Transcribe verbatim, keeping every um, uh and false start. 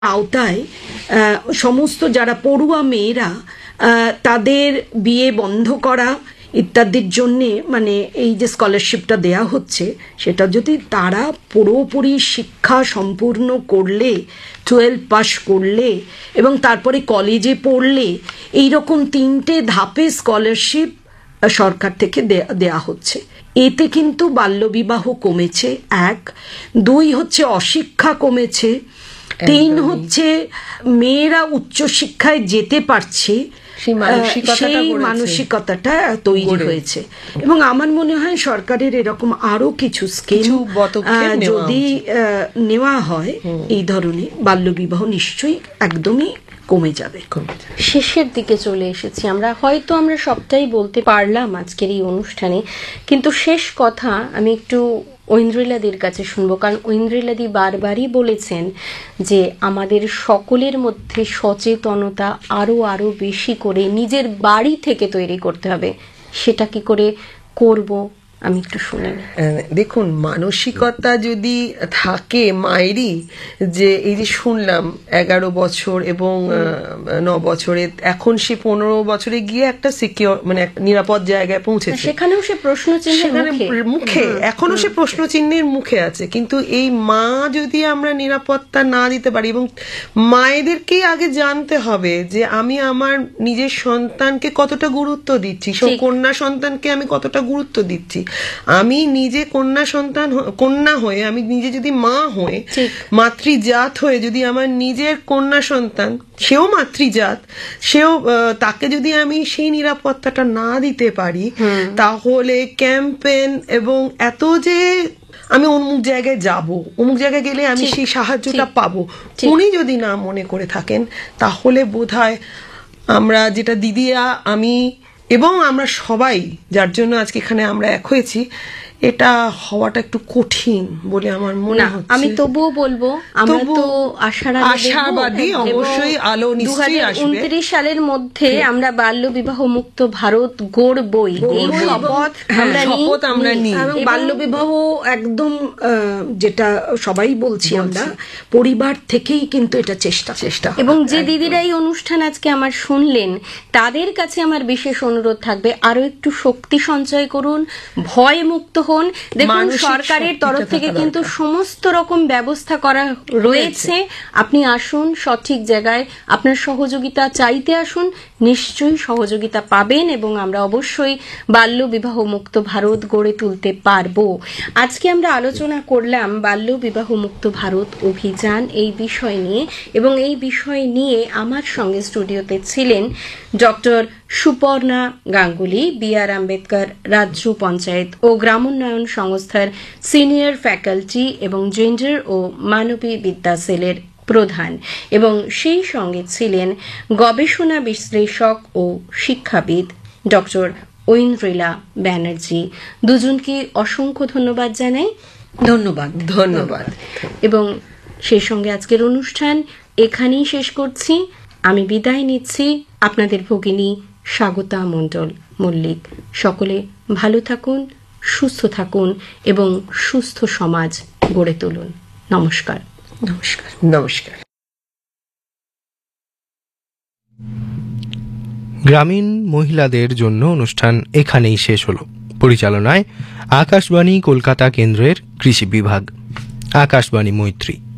আওতায় সমস্ত যারা পড়ুয়া মেয়েরা তাদের বিয়ে বন্ধ করা ইত্যাদির জন্যে মানে এই যে স্কলারশিপটা দেয়া হচ্ছে, সেটা যদি তারা পুরোপুরি শিক্ষা সম্পূর্ণ করলে, টুয়েলভ পাস করলে এবং তারপরে কলেজে পড়লে, এইরকম তিনটে ধাপে স্কলারশিপ সরকার থেকে দেয়া হচ্ছে। এতে কিন্তু বাল্যবিবাহ কমেছে, এক। দুই হচ্ছে অশিক্ষা কমেছে। তিন হচ্ছে মেয়েরা উচ্চশিক্ষায় যেতে পারছে, সেই মানসিকতাটা তৈরি হয়েছে। এবং আমার মনে হয় সরকারের এরকম আরো কিছু স্কিম যদি নেওয়া হয় এই ধরনের, বাল্যবিবাহ নিশ্চয়ই একদমই কমে যাবে। শেষের দিকে চলে এসেছি আমরা, হয়তো আমরা সবটাই বলতে পারলাম আজকের এই অনুষ্ঠানে, কিন্তু শেষ কথা আমি একটু ঐন্দ্রিলাদির কাছে শুনবো, কারণ ঐন্দ্রিলাদি বারবারই বলেছেন যে আমাদের সকলের মধ্যে সচেতনতা আরো আরো বেশি করে নিজের বাড়ি থেকে তৈরি করতে হবে। সেটা কি করে করব আমি একটু শুনে। দেখুন, মানসিকতা যদি থাকে মায়েরই, যে এই যে শুনলাম এগারো বছর এবং ন বছরে, এখন সে পনেরো বছরে গিয়ে একটা সিকিউর মানে নিরাপদ জায়গায় পৌঁছেছে, সেখানেও সে প্রশ্ন চিহ্নের মুখে, এখনো সে প্রশ্ন চিহ্নের মুখে আছে। কিন্তু এই মা যদি আমরা নিরাপত্তা না দিতে পারি, এবং মায়েদেরকেই আগে জানতে হবে যে আমি আমার নিজের সন্তানকে কতটা গুরুত্ব দিচ্ছি, কন্যা সন্তানকে আমি কতটা গুরুত্ব দিচ্ছি। আমি নিজে কন্যা সন্তান, কন্যা হয়ে আমি নিজে যদি মা হয়ে, মাতৃজাত হয়ে যদি আমার নিজের কন্যা সন্তান, সেও মাতৃজাত, সেও, তাকে যদি আমি সেই নিরাপত্তাটা না দিতে পারি, তাহলে ক্যাম্পেন এবং এত যে আমি অমুক জায়গায় যাব, অমুক জায়গায় গেলে আমি সেই সাহায্যটা পাবো, উনি যদি না মনে করে থাকেন, তাহলে বোধহয় আমরা যেটা দিদিরা, আমি এবং আমরা সবাই যার জন্য আজকে এখানে আমরা এক হয়েছি, এটা হওয়াটা একটু কঠিন বলে আমার মনে হচ্ছে। আমি তবুও বলবো আমরা তো আশাবাদী, অবশ্যই আলো নিশ্চয়ই আসবে। উনত্রিশ সালের মধ্যে আমরা বাল্য বিবাহ মুক্ত ভারত গড়বই, এই শপথ আমরা নিই। বাল্য বিবাহ একদম, যেটা সবাই বলছি আমরা, পরিবার থেকেই কিন্তু এটা চেষ্টা চেষ্টা এবং যে দিদিরা এই অনুষ্ঠান আজকে আমার শুনলেন, তাদের কাছে আমার বিশেষ অনুরোধ থাকবে, আরো একটু শক্তি সঞ্চয় করুন, ভয় মুক্ত হন। দেখুন, সরকারের তরফ থেকে কিন্তু সমস্ত রকম ব্যবস্থা করা রয়েছে। আপনি আসুন সঠিক জায়গায়, আপনার সহযোগিতা চাইতে আসুন, নিশ্চয়ই সহযোগিতা পাবেন এবং আমরা অবশ্যই বাল্য বিবাহ মুক্ত ভারত গড়ে তুলতে পারবো। আজকে আমরা আলোচনা করলাম বাল্য বিবাহ মুক্ত ভারত অভিযান এই বিষয় নিয়ে, এবং এই বিষয় নিয়ে আমার সঙ্গে স্টুডিওতে ছিলেন ডক্টর সুপর্ণা গাঙ্গুলি, বি আর আম্বেদকর রাজ্য পঞ্চায়েত ও গ্রামোন্নয়ন সংস্থার সিনিয়র ফ্যাকাল্টি এবং জেন্ডার ও মানবী বিদ্যা সেলের প্রধান, এবং সেই সঙ্গে ছিলেন গবেষণা বিশ্লেষক ও শিক্ষাবিদ ডক্টর ঐন্দ্রিলা ব্যানার্জি। দুজনকে অসংখ্য ধন্যবাদ জানাই। ধন্যবাদ ধন্যবাদ এবং সেই সঙ্গে আজকের অনুষ্ঠান এখানেই শেষ করছি। আমি বিদায় নিচ্ছি, আপনাদের ভগিনী স্বাগতা মণ্ডল মল্লিক। সকলে ভালো থাকুন, সুস্থ থাকুন এবং সুস্থ সমাজ গড়ে তুলুন। নমস্কার। নমস্কার নমস্কার। গ্রামীণ মহিলাদের জন্য অনুষ্ঠান এখানেই শেষ হলো। পরিচালনায় আকাশবাণী কলকাতা কেন্দ্রের কৃষি বিভাগ। আকাশবাণী মৈত্রী।